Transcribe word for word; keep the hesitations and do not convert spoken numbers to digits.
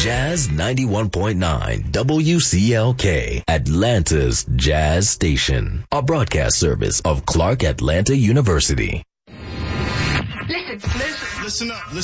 Jazz ninety-one point nine W C L K, Atlanta's Jazz Station. A broadcast service of Clark Atlanta University. Listen, listen. Listen up. Listen